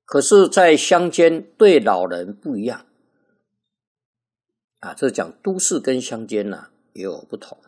可是在乡间对老人不一样啊，这讲都市跟乡间也有不同。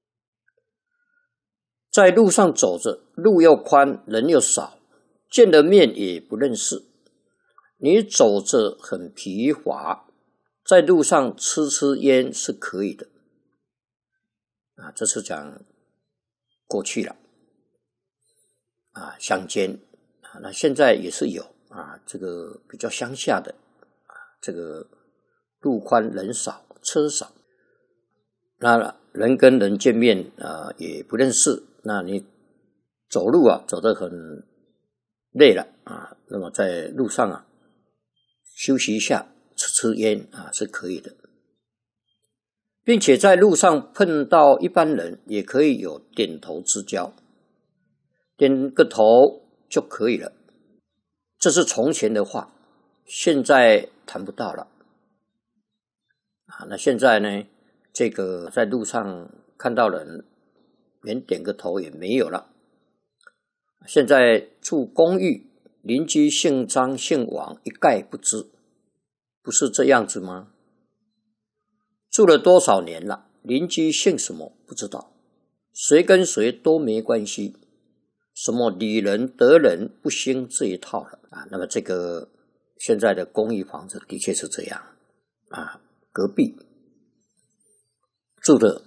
在路上走着，路又宽，人又少，见了面也不认识，你走着很疲乏，在路上吃烟是可以的啊，这是讲过去了啊，乡间啊，那现在也是有啊，这个比较乡下的啊，这个路宽人少车少，那人跟人见面也不认识，那你走路走得很累了啊，那么在路上休息一下，吃烟是可以的，并且在路上碰到一般人也可以有点头之交，点个头就可以了。这是从前的话，现在谈不到了啊。那现在呢，这个在路上看到人连点个头也没有了。现在住公寓，邻居姓张姓王一概不知，不是这样子吗？住了多少年了，邻居姓什么不知道，谁跟谁都没关系，什么理人得人不兴这一套了啊。那么这个现在的公寓房子的确是这样啊，隔壁住的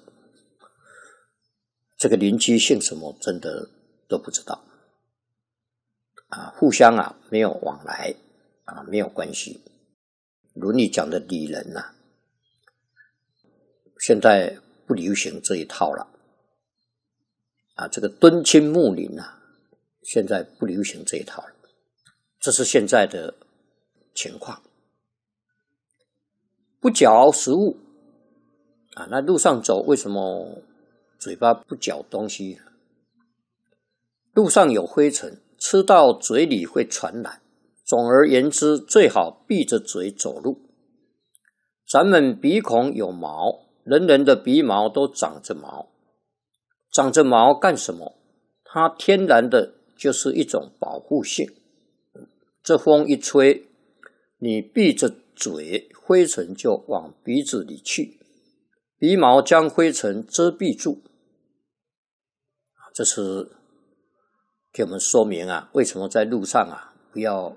这个邻居姓什么真的都不知道啊，互相没有往来啊，没有关系。伦理讲的理人现在不流行这一套了啊，这个敦亲睦邻现在不流行这一套了，这是现在的情况。不嚼食物啊，那路上走为什么嘴巴不嚼东西？路上有灰尘，吃到嘴里会传染。总而言之，最好闭着嘴走路。咱们鼻孔有毛，人人的鼻毛都长着毛，长着毛干什么？它天然的就是一种保护性。这风一吹，你闭着嘴，灰尘就往鼻子里去，鼻毛将灰尘遮蔽住。这是给我们说明为什么在路上不要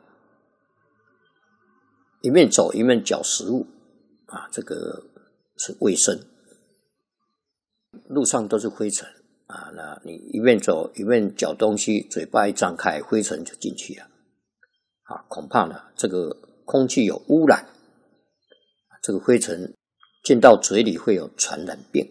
一面走一面嚼食物这个是卫生。路上都是灰尘那你一面走一面嚼东西，嘴巴一张开，灰尘就进去了恐怕呢这个空气有污染，这个灰尘进到嘴里会有传染病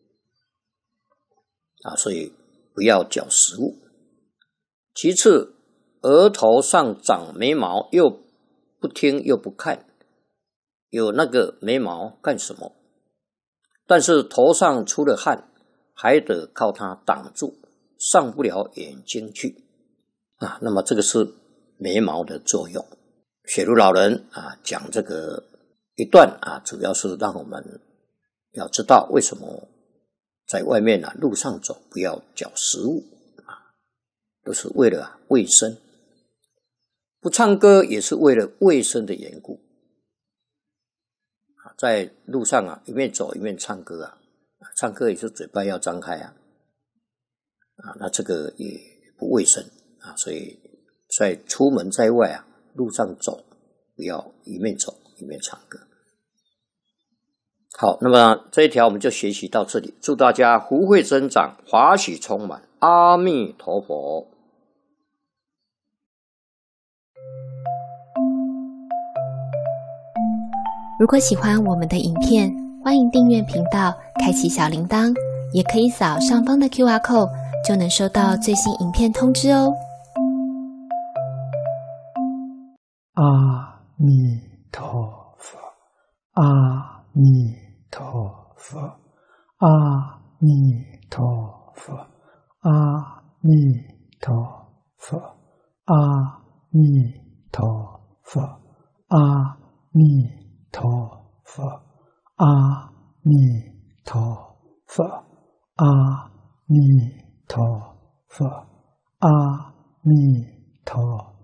所以不要嚼食物。其次，额头上长眉毛，又不听又不看，有那个眉毛干什么？但是头上出了汗，还得靠它挡住，上不了眼睛去那么这个是眉毛的作用。雪茹老人讲这个一段主要是让我们要知道为什么在外面路上走不要嚼食物都是为了卫生。不唱歌也是为了卫生的缘故在路上一面走一面唱歌唱歌也是嘴巴要张开那这个也不卫生所以在出门在外路上走不要一面走一面唱歌。好，那么这一条我们就学习到这里，祝大家福慧增长，华喜充满，阿弥陀佛。 如果喜欢我们的影片，欢迎订阅频道，开启小铃铛，也可以扫上方的 QR code， 就能收到最新影片通知哦。 阿弥陀佛，阿弥陀佛，阿弥陀佛，阿弥陀佛，阿弥陀佛，阿弥陀佛，阿弥陀佛，阿弥陀佛，阿弥陀佛。